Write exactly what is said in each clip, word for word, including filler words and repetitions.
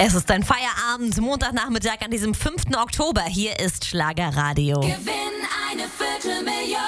Es ist ein Feierabend, Montagnachmittag an diesem fünften Oktober. Hier ist Schlagerradio. Gewinn eine Viertelmillion.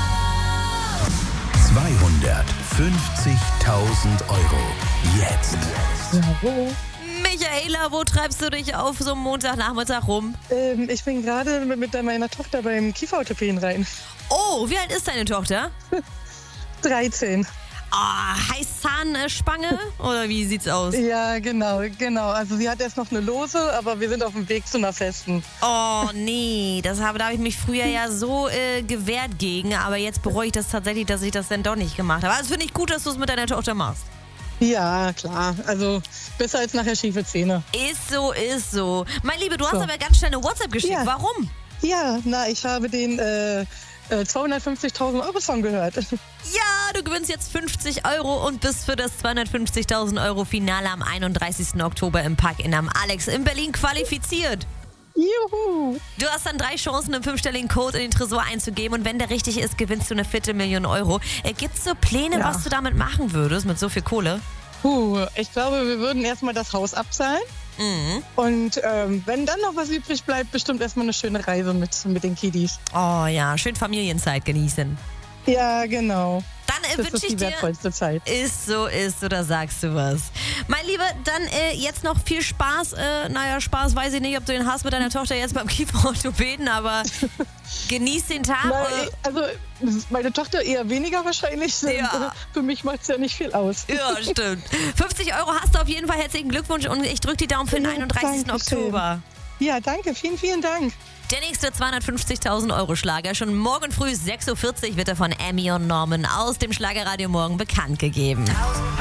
zweihundertfünfzigtausend Euro. Jetzt. Jawohl. Michaela, wo treibst du dich auf so einem Montagnachmittag rum? Ähm, ich bin gerade mit, mit meiner Tochter beim Kieferorthopäden rein. Oh, wie alt ist deine Tochter? dreizehn. Ah, Heißzahnspange? Oder wie sieht's aus? Ja, genau, genau. Also sie hat erst noch eine Lose, aber wir sind auf dem Weg zu einer festen. Oh, nee, das habe, da habe ich mich früher ja so äh, gewehrt gegen, aber jetzt bereue ich das tatsächlich, dass ich das dann doch nicht gemacht habe. Also finde ich gut, dass du es mit deiner Tochter machst. Ja, klar. Also besser als nachher schiefe Zähne. Ist so, ist so. Mein Liebe, du hast So. aber ganz schnell eine WhatsApp geschickt. Ja. Warum? Ja, na, ich habe den äh, äh, zweihundertfünfzigtausend Euro Song gehört. Ja, du gewinnst jetzt fünfzig Euro und bist für das zweihundertfünfzigtausend Euro Finale am einunddreißigsten Oktober im Park in am Alex in Berlin qualifiziert. Juhu! Du hast dann drei Chancen, einen fünfstelligen Code in den Tresor einzugeben und wenn der richtig ist, gewinnst du eine Viertelmillion Euro. Äh, gibt's so Pläne, Ja. was du damit machen würdest, mit so viel Kohle? Puh, ich glaube, wir würden erstmal das Haus abzahlen. Mhm. Und ähm, wenn dann noch was übrig bleibt, bestimmt erstmal eine schöne Reise mit, mit den Kiddies. Oh ja, schön Familienzeit genießen. Ja, genau. Dann äh, Das wünsche ist ich die dir... wertvollste Zeit. Ist so, ist so, da sagst du was. Mein Lieber, dann äh, jetzt noch viel Spaß. Äh, naja, Spaß weiß ich nicht, ob du den hast mit deiner Tochter jetzt beim Kieferorthopäden, aber genieß den Tag. Na, äh, ich- also meine Tochter eher weniger wahrscheinlich. Ja. Für mich macht es ja nicht viel aus. Ja, stimmt. fünfzig Euro hast du auf jeden Fall. Herzlichen Glückwunsch und ich drücke die Daumen für den Ja, einunddreißigsten Dankeschön. Oktober. Ja, danke. Vielen, vielen Dank. Der nächste zweihundertfünfzigtausend Euro Schlager. Schon morgen früh sechs Uhr vierzig wird er von Emmy und Norman aus dem Schlagerradio morgen bekannt gegeben.